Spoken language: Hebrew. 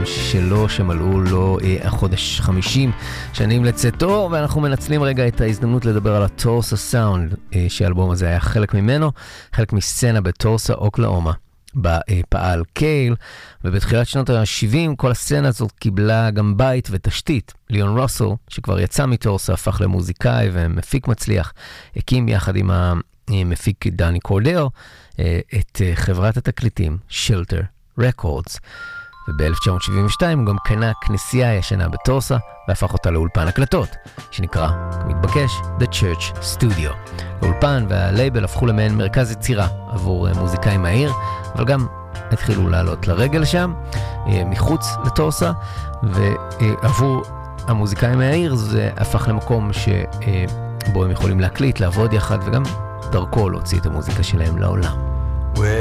שלו שמלאו לו החודש 50 שנים לצאתו, ואנחנו מנצלים רגע את ההזדמנות לדבר על הטורסה סאונד, שהאלבום הזה היה חלק ממנו, חלק מסצנה בטורסה, אוקלהומה. בפעל קייל, ובתחילת שנות ה-70 כל הסצנה הזאת קיבלה גם בית ותשתית. ליאון רוסל, שכבר יצא מטורסה, הפך למוזיקאי ומפיק מצליח, הקים יחד עם המפיק דני קורדל את חברת התקליטים Shelter Records, וב-1972 הוא גם קנה כנסייה ישנה בטורסה והפך אותה לאולפן הקלטות שנקרא, כמתבקש, The Church Studio. האולפן והלייבל הפכו למעין מרכז יצירה עבור מוזיקאים מהעיר, אבל גם התחילו לעלות לרגל שם מחוץ לטורסה, ועבור המוזיקאים מהעיר זה הפך למקום שבו הם יכולים להקליט, לעבוד יחד, וגם דרכו להוציא את המוזיקה שלהם לעולם.